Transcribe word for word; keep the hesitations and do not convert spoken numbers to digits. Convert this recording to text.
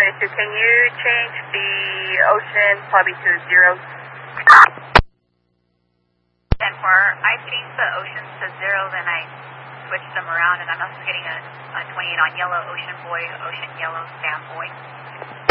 issue. Can you change the ocean probably to zero? And for I changed the oceans to zero, then I switched them around, and I'm also getting a, a twenty-eight on yellow, ocean boy, ocean yellow, Sam boy.